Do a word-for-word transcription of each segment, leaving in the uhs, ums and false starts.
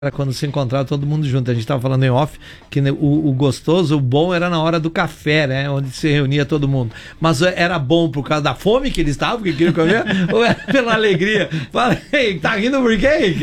Era quando se encontrava todo mundo junto. A gente estava falando em off que o, o gostoso, o bom era na hora do café, né? Onde se reunia todo mundo. Mas era bom por causa da fome que eles estavam, que queriam comer, ou era pela alegria? Fala, ei, tá rindo por quê?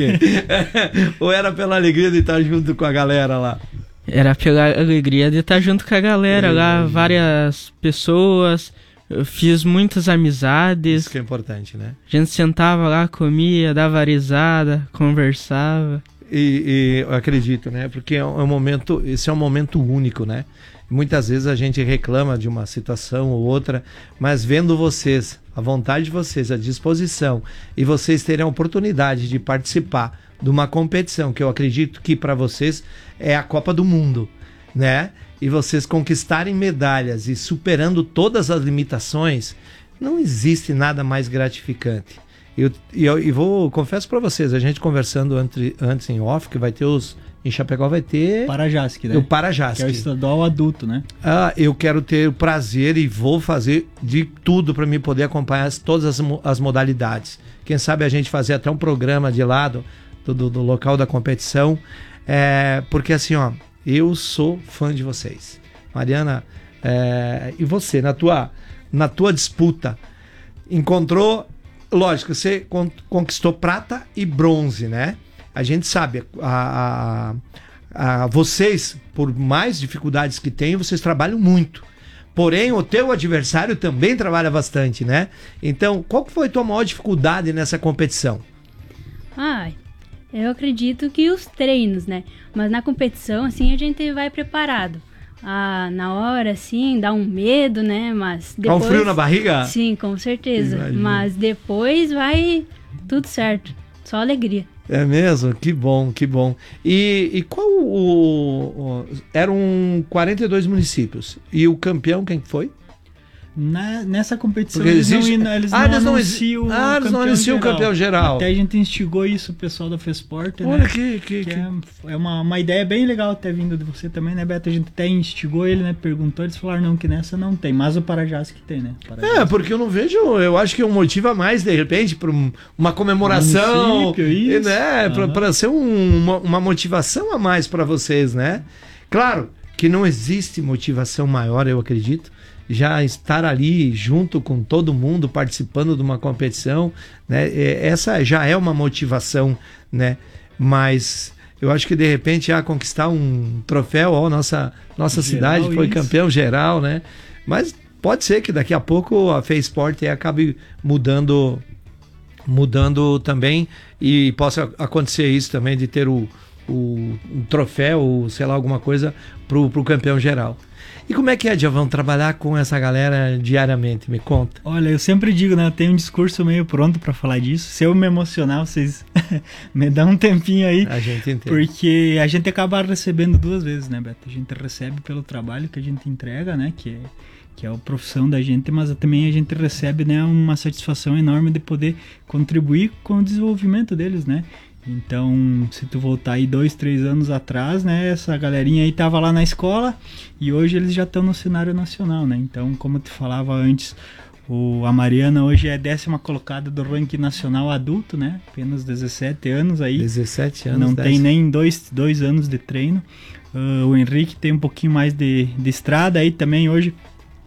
Ou era pela alegria de estar junto com a galera lá? Era pela alegria de estar junto com a galera lá, várias pessoas. Eu fiz muitas amizades. Isso que é importante, né? A gente sentava lá, comia, dava risada, conversava. E, e eu acredito, né? Porque é um momento, esse é um momento único, né? Muitas vezes a gente reclama de uma situação ou outra, mas vendo vocês, a vontade de vocês, a disposição, e vocês terem a oportunidade de participar de uma competição que eu acredito que para vocês é a Copa do Mundo, né? E vocês conquistarem medalhas e superando todas as limitações, não existe nada mais gratificante. E eu, eu, eu vou, confesso para vocês, a gente conversando antes, antes em off, que vai ter os... Em Chapecó vai ter... Parajasc, né? O Parajasc. Que é o estadual adulto, né? Ah, eu quero ter o prazer e vou fazer de tudo para mim poder acompanhar as, todas as, as modalidades. Quem sabe a gente fazer até um programa de lado do, do, do local da competição. É, porque assim, ó, eu sou fã de vocês. Mariana, é, e você, na tua, na tua disputa, encontrou... Lógico, você conquistou prata e bronze, né? A gente sabe, a, a, a, vocês, por mais dificuldades que têm, vocês trabalham muito. Porém, o teu adversário também trabalha bastante, né? Então, qual foi a tua maior dificuldade nessa competição? Ah, eu acredito que os treinos, né? Mas na competição, assim, a gente vai preparado. Ah, na hora, assim, dá um medo, né? Mas depois... Dá um frio na barriga? Sim, com certeza. Imagina. Mas depois vai tudo certo. Só alegria. É mesmo? Que bom, que bom. E, e qual o, o... Eram quarenta e dois municípios. E o campeão, quem foi? Na, nessa competição Porque eles, existe... não, eles ah, não eles não anunciam exi... ah, o eles não campeão anunciam o geral. campeão geral. Até a gente instigou isso, o pessoal da Fesporta, Olha né? que... que, que que... É, é uma, uma ideia bem legal até vindo de você também, né, Beto? A gente até instigou ele, né? Perguntou, eles falaram não, que nessa não tem. Mas o Parajasc que tem, né? Parajasc. É, porque eu não vejo... Eu acho que é um motivo a mais, de repente, para um, uma comemoração, isso. né? Uhum. Para ser um, uma, uma motivação a mais para vocês, né? Claro que não existe motivação maior, eu acredito, já estar ali junto com todo mundo participando de uma competição, né? Essa já é uma motivação, né? Mas eu acho que de repente a conquistar um troféu, ó, nossa nossa geral, cidade foi isso. Campeão geral, né? Mas pode ser que daqui a pouco a Fesporta acabe mudando mudando também e possa acontecer isso também de ter o, o um troféu, sei lá, alguma coisa pro, pro campeão geral. E como é que é, Djalvão, trabalhar com essa galera diariamente? Me conta. Olha, eu sempre digo, né? Eu tenho um discurso meio pronto pra falar disso. Se eu me emocionar, vocês me dão um tempinho aí. A gente entende. Porque a gente acaba recebendo duas vezes, né, Beto? A gente recebe pelo trabalho que a gente entrega, né? Que é, que é a profissão da gente, mas também a gente recebe, né, uma satisfação enorme de poder contribuir com o desenvolvimento deles, né? Então, se tu voltar aí dois, três anos atrás, né, essa galerinha aí tava lá na escola e hoje eles já estão no cenário nacional, né? Então, como eu te falava antes, o, a Mariana hoje é décima colocada do ranking nacional adulto, né? Apenas dezessete anos aí. dezessete anos. Não dez. tem nem dois, dois anos de treino. Uh, o Henrique tem um pouquinho mais de, de estrada aí também hoje.